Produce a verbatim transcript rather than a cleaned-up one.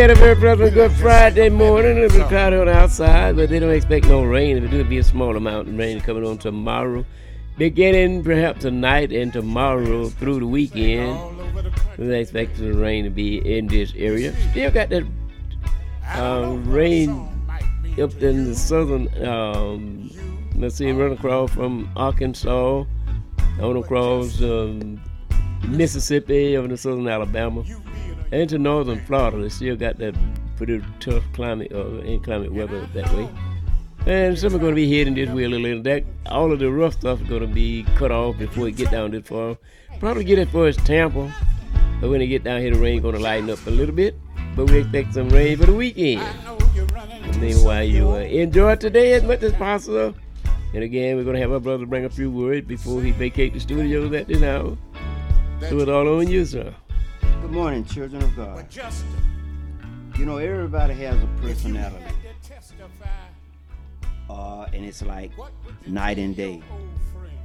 again a very pleasant good Friday morning. It'll be cloudy on the outside, but they don't expect no rain. It'll do be a small amount of rain coming on tomorrow. Beginning perhaps tonight and tomorrow through the weekend. They expect the rain to be in this area. Still got that uh, rain up in the southern, um, let's see, run across from Arkansas, on across um, Mississippi, over to southern Alabama, and to northern Florida. They still got that pretty tough climate, uh, inclement weather that way. And some are going to be hitting this way a little later. That all of the rough stuff is going to be cut off before it get down this far. Probably get as far as Tampa, but when they get down here, the rain going to lighten up a little bit. But we expect some rain for the weekend. And meanwhile, you uh, enjoy today as much as possible. And again, we're going to have our brother bring a few words before he vacate the studios at this hour. So it's all on you, sir. Good morning, children of God. You know, everybody has a personality. Uh, and it's like night and day.